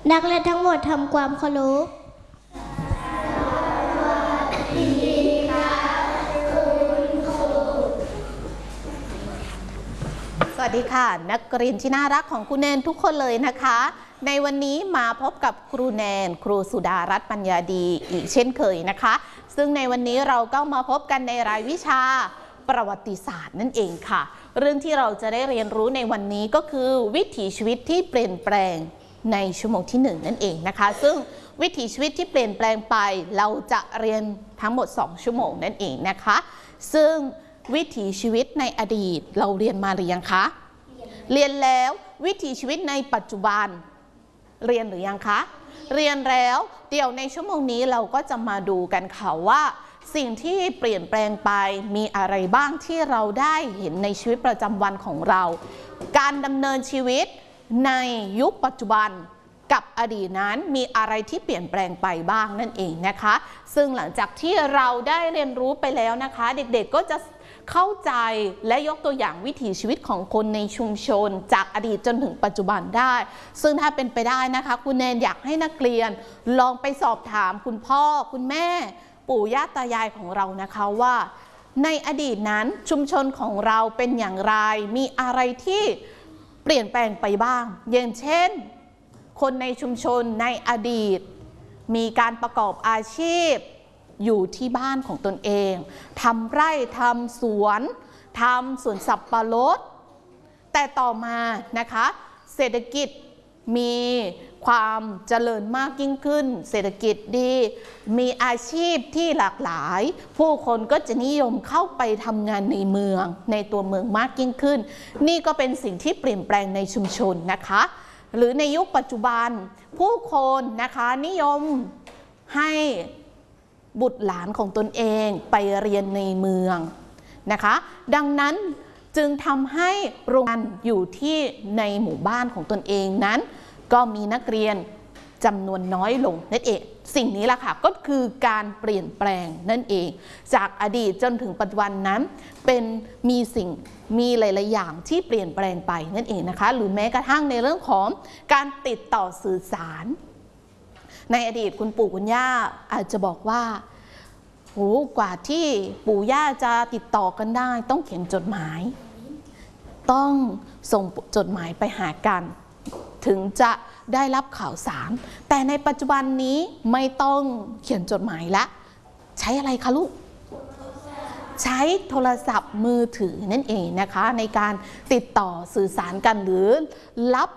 นักเรียนทั้งหมดทำความเคารพสวัสดีค่ะนักเรียนที่น่ารักของครูแนนทุกคนเลยนะคะในวันนี้มาพบกับครูแนนครูสุดารัตน์ปัญญาดีอีกเช่นเคยนะคะซึ่งในวันนี้เราก็มาพบกันในรายวิชาประวัติศาสตร์นั่นเองค่ะเรื่องที่เราจะได้เรียนรู้ในวันนี้ก็คือวิถีชีวิตที่เปลี่ยนแปลงในชั่วโมงที่1นั่นเองนะคะซึ่งวิถีชีวิตที่เปลี่ยนแปลงไปเราจะเรียนทั้งหมด2ชั่วโมงนั่นเองนะคะซึ่งวิถีชีวิตในอดีตเราเรียนมาหรือยังคะเรียนแล้ววิถีชีวิตในปัจจุบันเรียนหรือยังคะเรียนแล้วเดี๋ยวในชั่วโมงนี้เราก็จะมาดูกันค่ะว่าสิ่งที่เปลี่ยนแปลงไปมีอะไรบ้างที่เราได้เห็นในชีวิตประจำวันของเราการดำเนินชีวิตในยุคปัจจุบันกับอดีตนั้นมีอะไรที่เปลี่ยนแปลงไปบ้างนั่นเองนะคะซึ่งหลังจากที่เราได้เรียนรู้ไปแล้วนะคะเด็กๆก็จะเข้าใจและยกตัวอย่างวิถีชีวิตของคนในชุมชนจากอดีตจนถึงปัจจุบันได้ซึ่งถ้าเป็นไปได้นะคะคุณแนนอยากให้นักเรียนลองไปสอบถามคุณพ่อคุณแม่ปู่ย่าตายายของเรานะคะว่าในอดีตนั้นชุมชนของเราเป็นอย่างไรมีอะไรที่เปลี่ยนแปลงไปบ้างอย่างเช่นคนในชุมชนในอดีตมีการประกอบอาชีพอยู่ที่บ้านของตนเองทำไร่ทำสวนสับปะรดแต่ต่อมานะคะเศรษฐกิจมีความเจริญมากยิ่งขึ้นเศรษฐกิจดีมีอาชีพที่หลากหลายผู้คนก็จะนิยมเข้าไปทำงานในเมืองในตัวเมืองมากยิ่งขึ้นนี่ก็เป็นสิ่งที่เปลี่ยนแปลงในชุมชนนะคะหรือในยุคปัจจุบันผู้คนนะคะนิยมให้บุตรหลานของตนเองไปเรียนในเมืองนะคะดังนั้นจึงทำให้โรงเรียนอยู่ที่ในหมู่บ้านของตนเองนั้นก็มีนักเรียนจำนวนน้อยลงนั่นเองสิ่งนี้แหละค่ะก็คือการเปลี่ยนแปลงนั่นเองจากอดีตจนถึงปัจจุบันนั้นมีหลายๆอย่างที่เปลี่ยนแปลงไปนั่นเองนะคะหรือแม้กระทั่งในเรื่องของการติดต่อสื่อสารในอดีตคุณปู่คุณย่าอาจจะบอกว่ากว่าที่ปู่ย่าจะติดต่อกันได้ต้องเขียนจดหมายต้องส่งจดหมายไปหากันถึงจะได้รับข่าวสารแต่ในปัจจุบันนี้ไม่ต้องเขียนจดหมายละใช้อะไรคะลูกใช้โทรศัพท์มือถือนั่นเองนะคะในการติดต่อสื่อสารกันหรือรับ